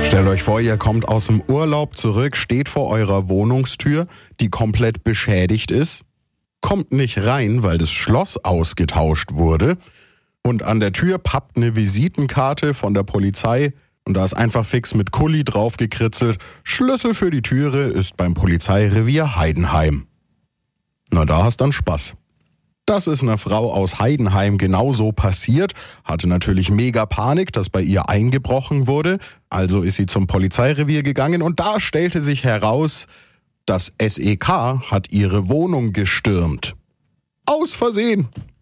Stellt euch vor, ihr kommt aus dem Urlaub zurück, steht vor eurer Wohnungstür, die komplett beschädigt ist, kommt nicht rein, weil das Schloss ausgetauscht wurde und an der Tür pappt eine Visitenkarte von der Polizei und da ist einfach fix mit Kuli drauf gekritzelt, Schlüssel für die Türe ist beim Polizeirevier Heidenheim. Na, da hast dann Spaß. Das ist einer Frau aus Heidenheim genauso passiert, hatte natürlich mega Panik, dass bei ihr eingebrochen wurde, also ist sie zum Polizeirevier gegangen und da stellte sich heraus, das SEK hat ihre Wohnung gestürmt. Aus Versehen.